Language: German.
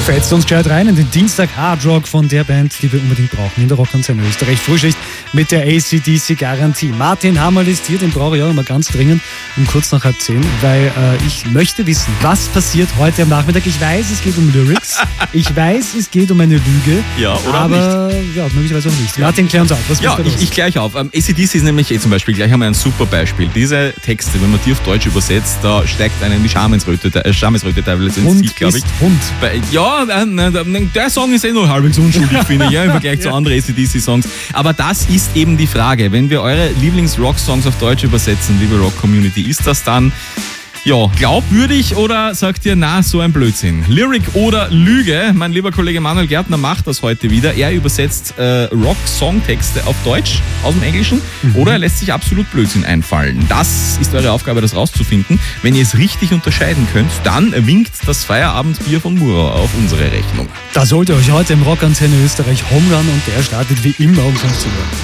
Fetzt uns gescheit rein in den Dienstag Hard Rock von der Band, die wir unbedingt brauchen in der Rockantenne Österreich. Frühschicht mit der AC/DC-Garantie. Martin Hammerl ist hier, den brauche ich auch immer ganz dringend um kurz nach 9:30, weil ich möchte wissen, was passiert heute am Nachmittag. Ich weiß, es geht um Lyrics. Ich weiß, es geht um eine Lüge. Ja, oder aber nicht. Ja, möglicherweise auch nicht. Martin, klär uns auf. Was Ja, ich kläre euch auf. AC/DC ist nämlich zum Beispiel, gleich haben wir ein super Beispiel. Diese Texte, wenn man die auf Deutsch übersetzt, da steigt einem die Schamesröte teilweise ins Gesicht, glaube ich. Hund. Ja, der Song ist noch halbwegs unschuldig, finde ich, im Vergleich zu anderen AC/DC-Songs. Aber das ist eben die Frage. Wenn wir eure Lieblings-Rock-Songs auf Deutsch übersetzen, liebe Rock-Community, ist das dann glaubwürdig oder sagt ihr, na, so ein Blödsinn? Lyric oder Lüge? Mein lieber Kollege Manuel Gärtner macht das heute wieder. Er übersetzt Rock-Songtexte auf Deutsch aus dem Englischen oder er lässt sich absolut Blödsinn einfallen. Das ist eure Aufgabe, das rauszufinden. Wenn ihr es richtig unterscheiden könnt, dann winkt das Feierabendbier von Murau auf unsere Rechnung. Da sollt ihr euch heute im Rockantenne Österreich Home Run und der startet wie immer um 15 Uhr.